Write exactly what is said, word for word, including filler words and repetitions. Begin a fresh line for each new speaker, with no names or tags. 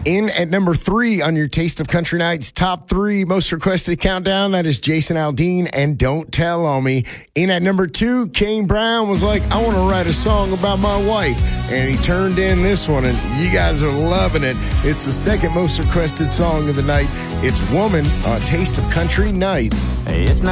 In at number three on your Taste of Country Nights top three most requested countdown, that is Jason Aldean and Don't Tell on Me. In at number two, Kane Brown was like, I want to write a song about my wife. And he turned in this one, and you guys are loving it. It's the second most requested song of the night. It's Woman on Taste of Country Nights.
Hey, it's not